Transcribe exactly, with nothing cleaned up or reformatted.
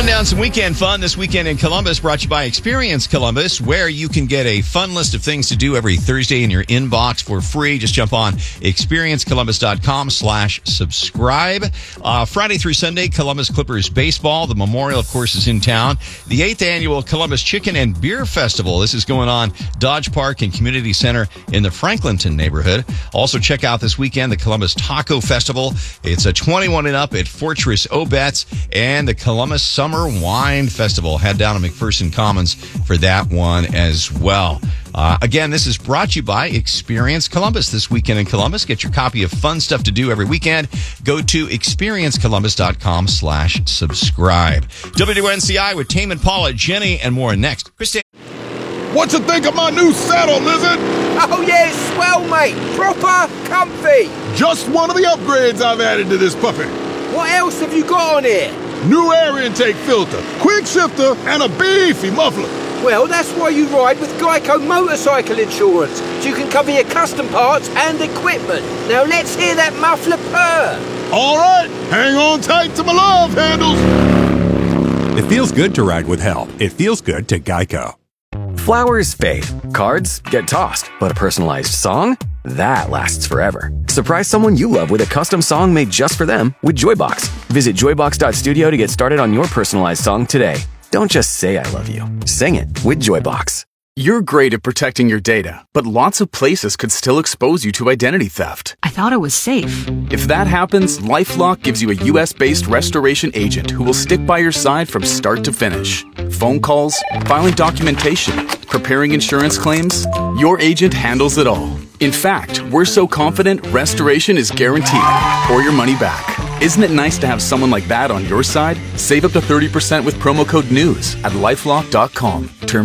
Run down some weekend fun this weekend in Columbus, brought to you by Experience Columbus, where you can get a fun list of things to do every Thursday in your inbox for free. Just jump on experiencecolumbus.com slash subscribe. Uh, Friday through Sunday, Columbus Clippers baseball. The Memorial, of course, is in town. The eighth annual Columbus Chicken and Beer Festival. This is going on Dodge Park and Community Center in the Franklinton neighborhood. Also, check out this weekend the Columbus Taco Festival. It's a twenty-one and up at Fortress Obetz, and the Columbus Summer Wine Festival. Head down to McPherson Commons for that one as well. Uh, again, this is brought to you by Experience Columbus this weekend in Columbus. Get your copy of fun stuff to do every weekend. Go to experiencecolumbus.com slash subscribe. W W N C I with Tame Impala, Jenny, and more next. Christine. What you think of my new saddle, Lizard? Oh, yeah, it's swell, mate. Proper comfy. Just one of the upgrades I've added to this puppy. What else have you got on here? New air intake filter, quick shifter, and a beefy muffler. Well, that's why you ride with Geico Motorcycle Insurance, so you can cover your custom parts and equipment. Now let's hear that muffler purr. All right, hang on tight to my love handles. It feels good to ride with help. It feels good to Geico. Flowers fade, cards get tossed, but a personalized song? That lasts forever. Surprise someone you love with a custom song made just for them with Joybox. Visit joybox dot studio to get started on your personalized song today. Don't just say I love you. Sing it with Joybox. You're great at protecting your data, but lots of places could still expose you to identity theft. I thought it was safe. If that happens, LifeLock gives you a U S-based restoration agent who will stick by your side from start to finish. Phone calls, filing documentation, preparing insurance claims, your agent handles it all. In fact, we're so confident restoration is guaranteed or your money back. Isn't it nice to have someone like that on your side? Save up to thirty percent with promo code NEWS at lifelock dot com.